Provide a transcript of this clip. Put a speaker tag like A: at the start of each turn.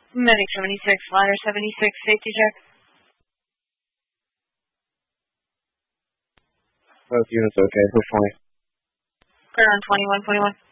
A: Medic 76, ladder 76, safety check.
B: Both units okay, push 20.
A: Clear on 2121.